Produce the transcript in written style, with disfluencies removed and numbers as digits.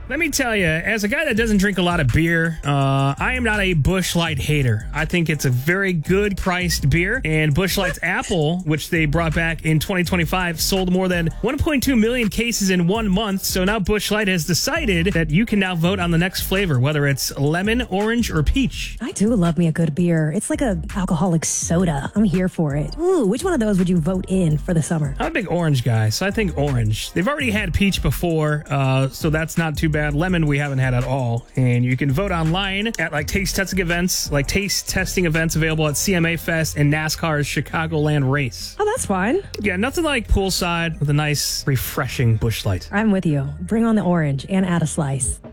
Let me tell you, as a guy that doesn't drink a lot of beer, I am not a Busch Light hater. I think it's a very good priced beer, and Busch Light's Apple, which they brought back in 2025, sold more than 1.2 million cases in 1 month. So now Busch Light has decided that you can now vote on the next flavor, whether it's lemon, orange, or peach. I do love me a good beer. It's like a alcoholic soda. I'm here for it. Ooh, which one of those would you vote in for the summer? I'm a big orange guy, so I think orange. They've already had peach before, so that's not too bad. Lemon we haven't had at all. And you can vote online at taste testing events available at CMA Fest and NASCAR's Chicagoland race. Oh, that's fun. Yeah, nothing like poolside with a nice, refreshing Busch Light. I'm with you. Bring on the orange and add a slice.